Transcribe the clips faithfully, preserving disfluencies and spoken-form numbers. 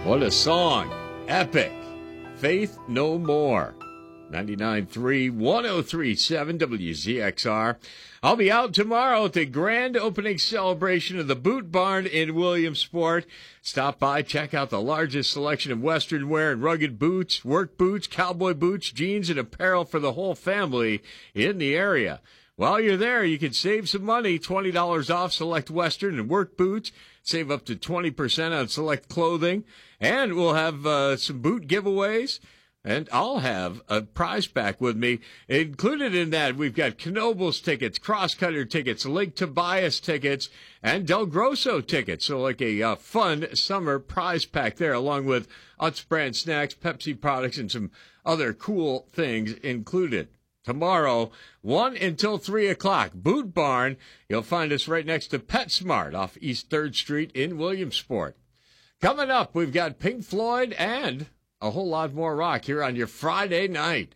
What a song. Epic. Faith No More. ninety-nine point three, one oh three point seven W Z X R. I'll be out tomorrow at the grand opening celebration of the Boot Barn in Williamsport. Stop by, check out the largest selection of Western wear and rugged boots, work boots, cowboy boots, jeans, and apparel for the whole family in the area. While you're there, you can save some money, twenty dollars off select Western and work boots, save up to twenty percent on select clothing, and we'll have uh, some boot giveaways. And I'll have a prize pack with me. Included in that, we've got Knoebels tickets, Crosscutter tickets, Lake Tobias tickets, and Del Grosso tickets. So like a uh, fun summer prize pack there, along with Utz brand snacks, Pepsi products, and some other cool things included. Tomorrow, one until three o'clock, Boot Barn. You'll find us right next to PetSmart off East third Street in Williamsport. Coming up, we've got Pink Floyd and a whole lot more rock here on your Friday night.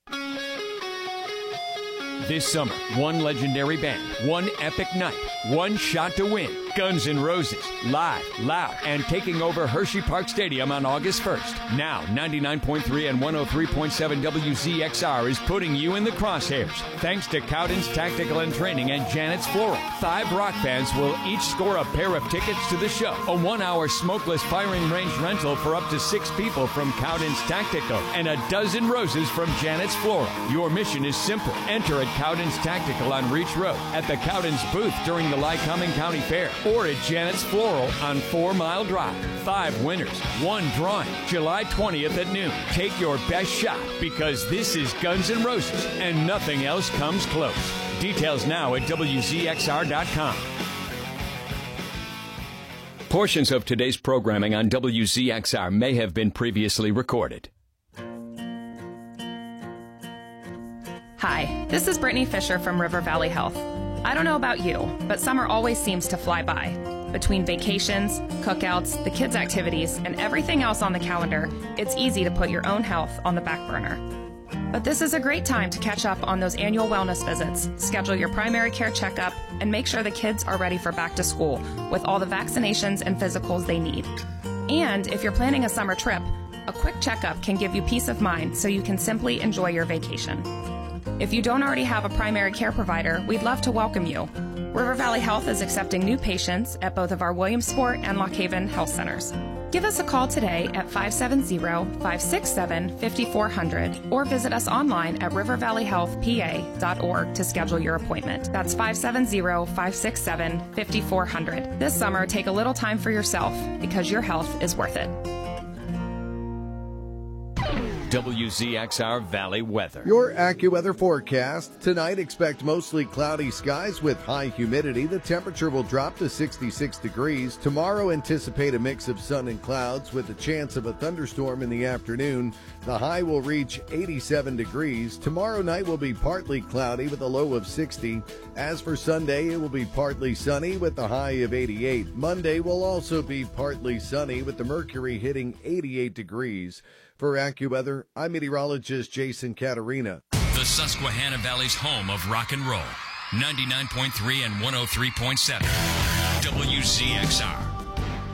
This summer, one legendary band, one epic night, one shot to win. Guns N' Roses, live, loud, and taking over Hershey Park Stadium on August first. Now, ninety-nine point three and one oh three point seven W Z X R is putting you in the crosshairs. Thanks to Cowden's Tactical and Training and Janet's Floral, five rock bands will each score a pair of tickets to the show. A one-hour smokeless firing range rental for up to six people from Cowden's Tactical, and a dozen roses from Janet's Floral. Your mission is simple. Enter at Cowden's Tactical on Reach Road, at the Cowden's booth during the Lycoming County Fair, or at Janet's Floral on Four Mile Drive. Five winners, one drawing, July twentieth at noon. Take your best shot, because this is Guns N' Roses, and nothing else comes close. Details now at W Z X R dot com. Portions of today's programming on W Z X R may have been previously recorded. Hi, this is Brittany Fisher from River Valley Health. I don't know about you, but summer always seems to fly by. Between vacations, cookouts, the kids' activities, and everything else on the calendar, it's easy to put your own health on the back burner. But this is a great time to catch up on those annual wellness visits, schedule your primary care checkup, and make sure the kids are ready for back to school with all the vaccinations and physicals they need. And if you're planning a summer trip, a quick checkup can give you peace of mind so you can simply enjoy your vacation. If you don't already have a primary care provider, we'd love to welcome you. River Valley Health is accepting new patients at both of our Williamsport and Lock Haven health centers. Give us a call today at five seven zero, five six seven, five four zero zero or visit us online at river valley health p a dot org to schedule your appointment. That's five seven zero, five six seven, five four zero zero. This summer, take a little time for yourself because your health is worth it. W Z X R Valley weather. Your AccuWeather forecast. Tonight, expect mostly cloudy skies with high humidity. The temperature will drop to sixty-six degrees. Tomorrow, anticipate a mix of sun and clouds with a chance of a thunderstorm in the afternoon. The high will reach eighty-seven degrees. Tomorrow night will be partly cloudy with a low of sixty. As for Sunday, it will be partly sunny with a high of eighty-eight. Monday will also be partly sunny with the mercury hitting eighty-eight degrees. For AccuWeather, I'm meteorologist Jason Caterina. The Susquehanna Valley's home of rock and roll. ninety-nine point three and one oh three point seven. W Z X R.